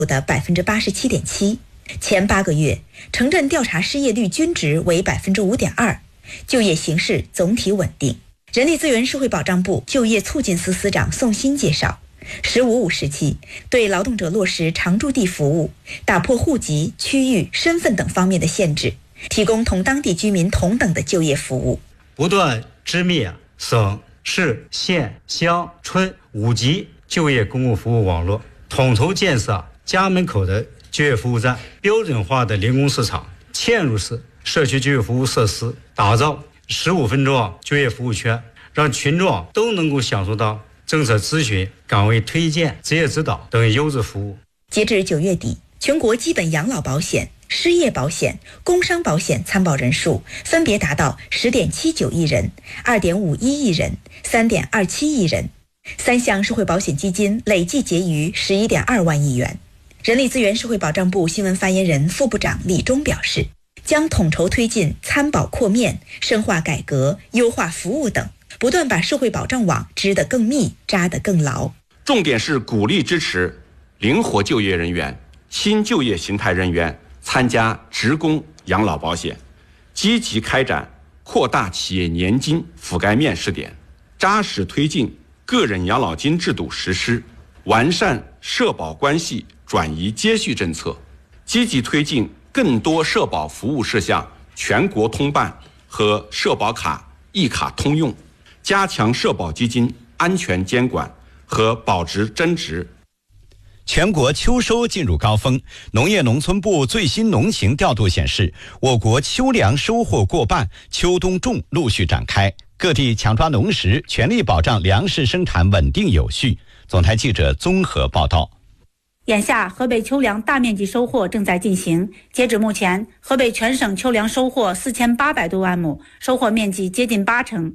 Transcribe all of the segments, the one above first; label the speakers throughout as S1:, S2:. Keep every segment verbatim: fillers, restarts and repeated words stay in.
S1: 的 百分之八十七点七。 前八个月，城镇调查失业率均值为 百分之五点二， 就业形势总体稳定。人力资源社会保障部就业促进司司长宋鑫介绍，十五五时期对劳动者落实常住地服务，打破户籍、区域、身份等方面的限制，提供同当地居民同等的就业服务，
S2: 不断织密省、市、县、乡、村五级就业公共服务网络，统筹建设家门口的就业服务站、标准化的零工市场、嵌入式社区就业服务设施，打造十五分钟就业服务圈，让群众都能够享受到政策咨询、岗位推荐、职业指导等优质服务。
S1: 截至九月底，全国基本养老保险、失业保险、工伤保险参保人数分别达到 十点七九亿人、二点五一亿人、三点二七亿人，三项社会保险基金累计结余 十一点二万亿元。人力资源社会保障部新闻发言人、副部长李忠表示，将统筹推进参保扩面、深化改革、优化服务等，不断把社会保障网织得更密、扎得更牢。
S3: 重点是鼓励支持灵活就业人员、新就业形态人员参加职工养老保险，积极开展扩大企业年金覆盖面试点，扎实推进个人养老金制度实施，完善社保关系转移接续政策，积极推进更多社保服务事项全国通办和社保卡一卡通用，加强社保基金安全监管和保值增值。
S4: 全国秋收进入高峰，农业农村部最新农情调度显示，我国秋粮收获过半，秋冬种陆续展开，各地抢抓农时，全力保障粮食生产稳定有序。总台记者综合报道。
S5: 眼下，河北秋粮大面积收获正在进行。截止目前，河北全省秋粮收获四千八百多万亩，收获面积接近八成。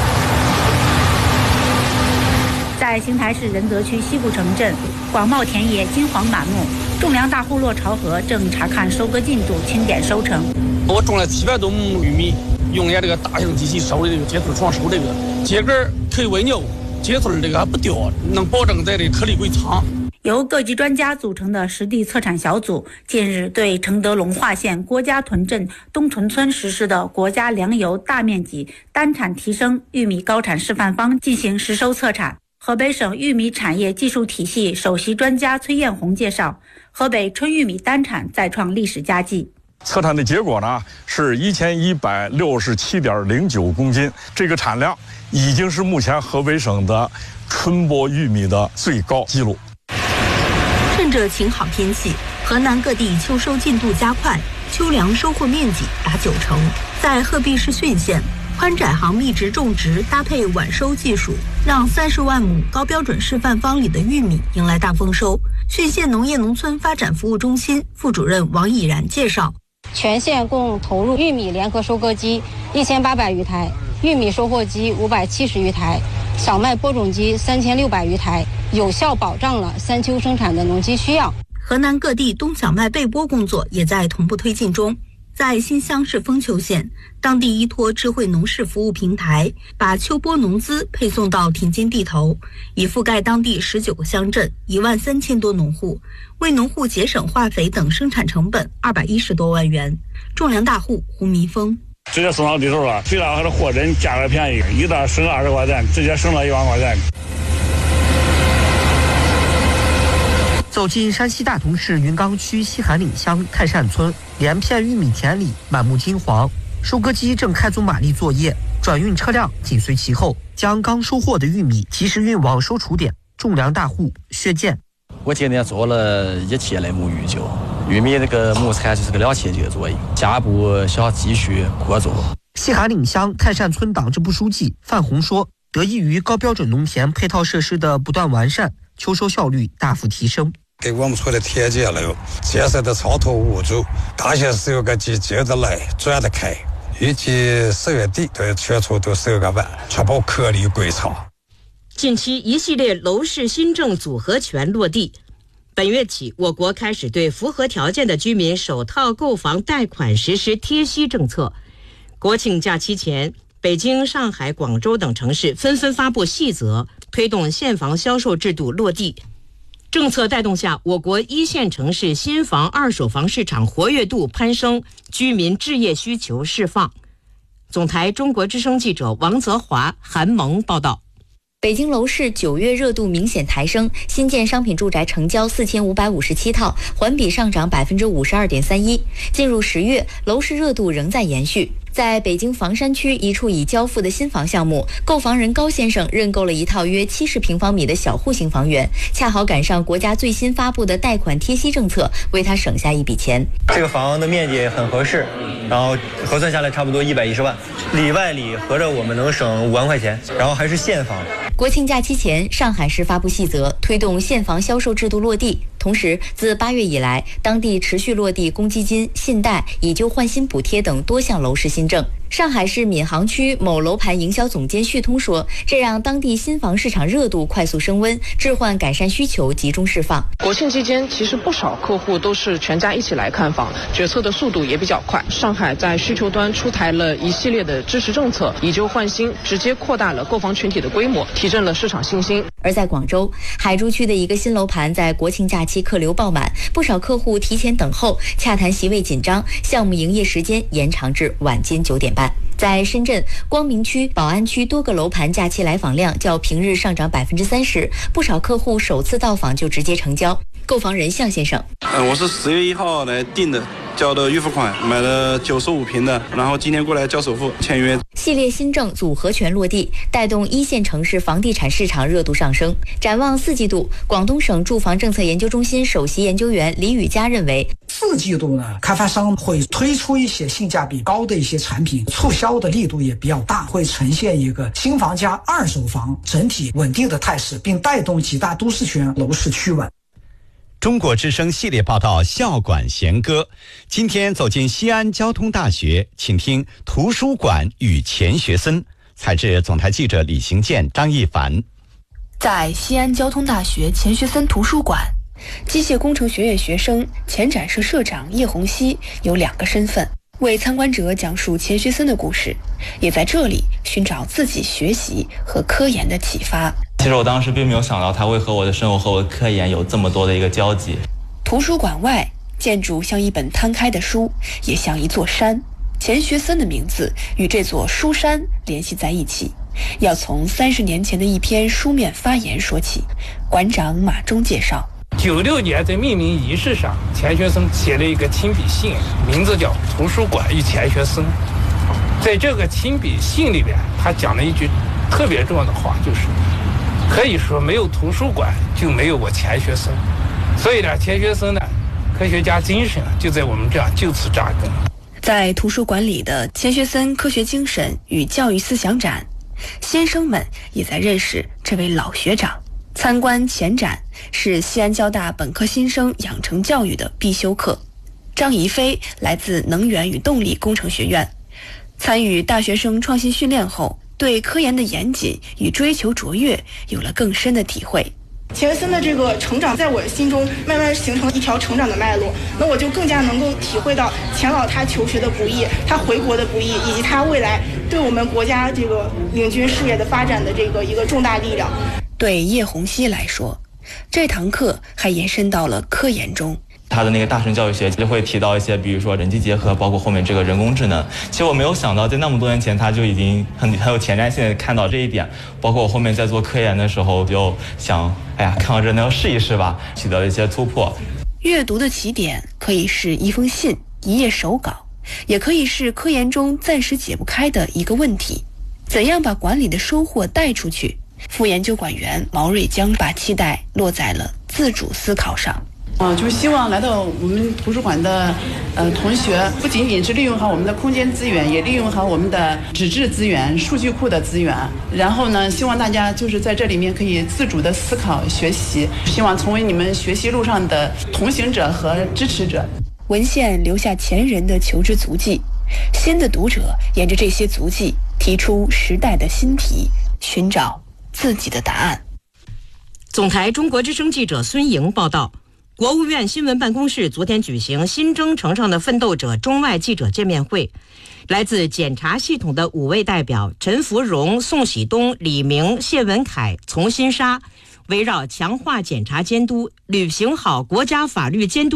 S5: 在邢台市仁泽区西部城镇，广袤田野金黄满目，种粮大户骆朝河正查看收割进度，清点收成。
S6: 我种了七百多亩玉米，用了这个大型机器收的这个秸秆床收这个秸秆可以喂牛，秸秆这个还不掉，能保证在这颗粒归仓。
S5: 由各级专家组成的实地测产小组近日对承德龙化县郭家屯镇东屯村实施的国家粮油大面积单产提升玉米高产示范方进行实收测产。河北省玉米产业技术体系首席专家崔艳红介绍，河北春玉米单产再创历史佳绩。
S7: 测产的结果呢是一千一百六十七点零九公斤，这个产量已经是目前河北省的春播玉米的最高纪录。
S8: 趁着晴好天气，河南各地秋收进度加快，秋粮收获面积达九成。在鹤壁市浚县，宽窄行密植种植搭配晚收技术，让三十万亩高标准示范方里的玉米迎来大丰收。浚县农业农村发展服务中心副主任王以然介绍，
S9: 全县共投入玉米联合收割机一千八百余台，玉米收获机五百七十余台，小麦播种机三千六百余台，有效保障了三秋生产的农机需要。
S8: 河南各地冬小麦备播工作也在同步推进中。在新乡市丰丘县，当地依托智慧农事服务平台，把秋播农资配送到田间地头，已覆盖当地十九个乡镇，一万三千多农户，为农户节省化肥等生产成本二百一十多万元。种粮大户胡弥峰，
S10: 直接送到地头了，最大还是货真价格便宜，一袋省二十块钱，直接省了一万块钱。
S11: 走进山西大同市云冈区西韩岭乡泰善村，连片玉米田里满目金黄，收割机正开足马力作业，转运车辆紧随其后，将刚收获的玉米及时运往收储点。种粮大户薛建，
S12: 我今天做了一天的沐浴酒，玉米那个亩产就是个两千斤左右，下一步想继续扩做。
S11: 西韩岭乡泰善村党支部书记范红说，得益于高标准农田配套设施的不断完善，秋收效率大幅提升。
S13: 给我们村的田间了建设的超脱物主，大些十六个季接着来转得开，预计十月底对全村都收割完，确保颗粒归仓。
S14: 近期一系列楼市新政组合拳落地，本月起，我国开始对符合条件的居民首套购房贷款实施贴息政策。国庆假期前，北京、上海、广州等城市纷纷发布细则，推动现房销售制度落地。 政策带动下，我国一线城市新房、二手房市场活跃度攀升，居民置业需求释放。总台中国之声记者王泽华、韩萌报道。
S15: 北京楼市九月热度明显抬升，新建商品住宅成交四千五百五十七套，环比上涨百分之五十二点三一。进入十月，楼市热度仍在延续。在北京房山区一处已交付的新房项目，购房人高先生认购了一套约七十平方米的小户型房源，恰好赶上国家最新发布的贷款贴息政策，为他省下一笔钱。
S16: 这个房的面积很合适，然后核算下来差不多一百一十万，里外里合着我们能省五万块钱，然后还是现房。
S15: 国庆假期前，上海市发布细则，推动现房销售制度落地。同时，自八月以来，当地持续落地公积金、信贷、以旧换新补贴等多项楼市新政。上海市闵行区某楼盘营销总监旭通说，这让当地新房市场热度快速升温，置换改善需求集中释放。
S17: 国庆期间，其实不少客户都是全家一起来看房，决策的速度也比较快。上海在需求端出台了一系列的支持政策，以旧换新，直接扩大了购房群体的规模，提振了市场信心。
S15: 而在广州海珠区的一个新楼盘，在国庆假期客流爆满，不少客户提前等候，洽谈席位紧张，项目营业时间延长至晚间九点半。在深圳光明区、宝安区多个楼盘假期来访量较平日上涨百分之三十，不少客户首次到访就直接成交。购房人向先生，
S18: 嗯，我是十月一号来订的，交的预付款，买了九十五平的，然后今天过来交首付签约。
S15: 系列新政组合拳落地，带动一线城市房地产市场热度上升。展望四季度，广东省住房政策研究中心首席研究员李宇佳认为，
S19: 四季度呢，开发商会推出一些性价比高的一些产品，促销的力度也比较大，会呈现一个新房加二手房整体稳定的态势，并带动几大都市圈楼市趋稳。
S4: 中国之声系列报道《校馆弦歌》，今天走进西安交通大学，请听图书馆与钱学森。采自总台记者李行健、张一凡。
S20: 在西安交通大学钱学森图书馆，机械工程学院学生、前展社社长叶红熙有两个身份，为参观者讲述钱学森的故事，也在这里寻找自己学习和科研的启发。
S21: 其实我当时并没有想到他会和我的生活和我的科研有这么多的一个交集。
S20: 图书馆外，建筑像一本摊开的书，也像一座山。钱学森的名字与这座书山联系在一起，要从三十年前的一篇书面发言说起。馆长马忠介绍，
S22: 九六年在命名仪式上，钱学森写了一个亲笔信，名字叫《图书馆与钱学森》。在这个亲笔信里边，他讲了一句特别重要的话，就是可以说没有图书馆就没有我钱学森。所以呢，钱学森呢，科学家精神就在我们这样就此扎根。
S20: 在图书馆里的钱学森科学精神与教育思想展，先生们也在认识这位老学长。参观前展是西安交大本科新生养成教育的必修课。张怡飞来自能源与动力工程学院，参与大学生创新训练后，对科研的严谨与追求卓越有了更深的体会。
S23: 钱学森的这个成长在我心中慢慢形成一条成长的脉络，那我就更加能够体会到钱老他求学的不易，他回国的不易，以及他未来对我们国家这个领军事业的发展的这个一个重大力量。
S20: 对叶红熙来说，这堂课还延伸到了科研中。
S21: 他的那个大神教育学就会提到一些，比如说人机结合，包括后面这个人工智能。其实我没有想到，在那么多年前他就已经很很有前瞻性的看到这一点。包括我后面在做科研的时候，就想，哎呀，看到这能要试一试吧，取得了一些突破。
S20: 阅读的起点可以是一封信、一页手稿，也可以是科研中暂时解不开的一个问题。怎样把馆里的收获带出去？副研究馆员毛瑞江把期待落在了自主思考上。
S24: 啊，就是希望来到我们图书馆的呃同学，不仅仅是利用好我们的空间资源，也利用好我们的纸质资源、数据库的资源。然后呢，希望大家就是在这里面可以自主的思考、学习，希望成为你们学习路上的同行者和支持者。
S20: 文献留下前人的求知足迹，新的读者沿着这些足迹提出时代的新题，寻找自己的答案。
S14: 总台中国之声记者孙莹报道。国务院新闻办公室昨天举行新征程上的奋斗者中外记者见面会，来自检察系统的五位代表陈福荣、宋喜东、李明、谢文凯、丛新沙， 围绕强化检察监督、履行好国家法律监督